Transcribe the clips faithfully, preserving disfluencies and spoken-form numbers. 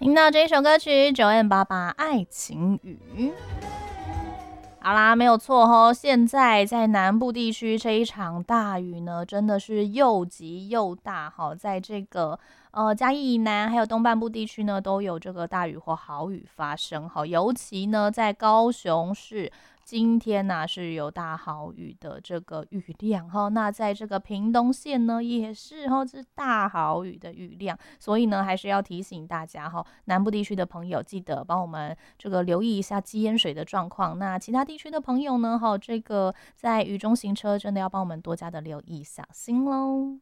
听到这首歌曲九 N 八八爱情雨。好啦，没有错哦。现在在南部地区这一场大雨呢，真的是又急又大哈。在这个呃嘉义以南还有东半部地区呢，都有这个大雨或豪雨发生哈。尤其呢，在高雄市。今天呢、啊、是有大豪雨的这个雨量哈，那在这个屏东县呢也是哈，是大豪雨的雨量，所以呢还是要提醒大家哈，南部地区的朋友记得帮我们这个留意一下积淹水的状况。那其他地区的朋友呢哈，这个在雨中行车真的要帮我们多加的留意，小心喽。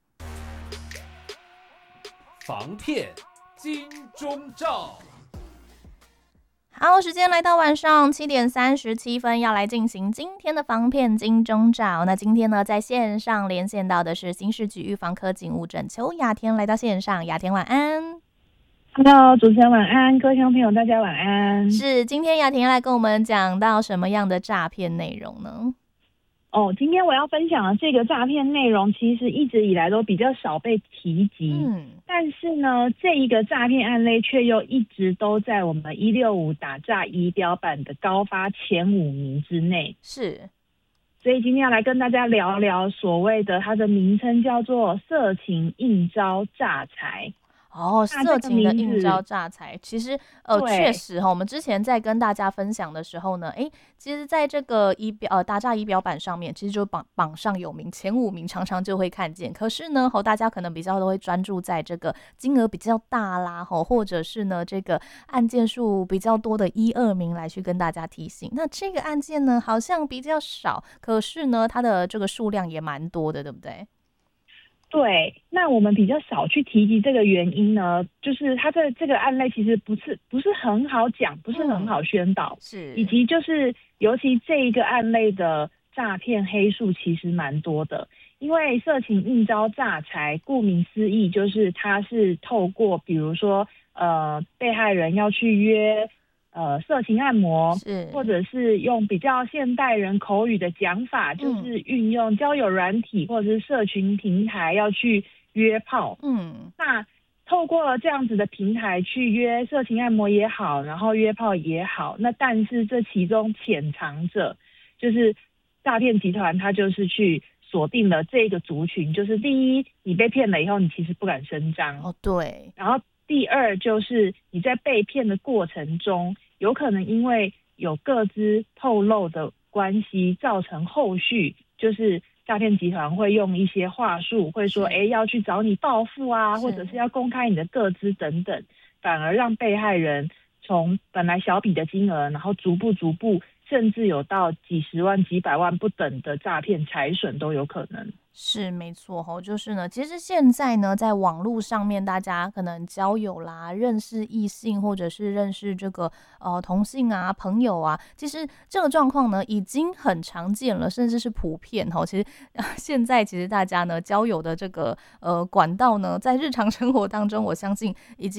防骗金钟罩。 好，时间来到晚上七点三十七分，要来进行今天的防骗金钟罩。那今天呢，在线上连线到的是新市局预防科警务证邱雅甜，来到线上，雅甜晚安。 Hello， 主持人晚安，各位听众朋友大家晚安。 是，今天雅甜来跟我们讲到什么样的诈骗内容呢？ 哦，今天我要分享的这个诈骗内容，其实一直以来都比较少被提及。嗯，但是呢，这一个诈骗案例却又一直都在我们一六五打诈仪表板的高发前五名之内。 是， 所以今天要来跟大家聊聊所谓的它的名称叫做色情应招诈财。 哦，色情的应招诈财，其实呃，确实哈，我们之前在跟大家分享的时候呢，哎，其实在这个仪表呃打诈仪表板上面，其实就榜榜上有名，前五名常常就会看见。可是呢，吼，大家可能比较都会专注在这个金额比较大啦，吼，或者是呢这个案件数比较多的一二名来去跟大家提醒。那这个案件呢，好像比较少，可是呢，它的这个数量也蛮多的，对不对？ 对，那我们比较少去提及这个原因呢，就是它的这个案例其实不是不是很好讲，不是很好宣导，嗯、 是， 以及就是尤其这一个案例的诈骗黑数其实蛮多的，因为色情应招诈财，顾名思义就是它是透过比如说呃被害人要去约。呃，色情按摩，或者是用比较现代人口语的讲法，嗯、就是运用交友软体或者是社群平台要去约炮。嗯，那透过这样子的平台去约色情按摩也好，然后约炮也好，那但是这其中潜藏着，就是诈骗集团它就是去锁定了这个族群，就是第一，你被骗了以后，你其实不敢声张。 哦，对， 然后。第二就是你在被骗的过程中，有可能因为有个资透露的关系，造成后续就是诈骗集团会用一些话术，会说哎要去找你报复啊，或者是要公开你的个资等等，反而让被害人从本来小笔的金额，然后逐步逐步，甚至有到几十万、几百万不等的诈骗财损都有可能。 是没错吼，就是呢，其实现在呢，在网络上面，大家可能交友啦、认识异性，或者是认识这个呃同性啊、朋友啊，其实这个状况呢已经很常见了，甚至是普遍吼。其实、呃、现在其实大家呢交友的这个呃管道呢，在日常生活当中，我相信已经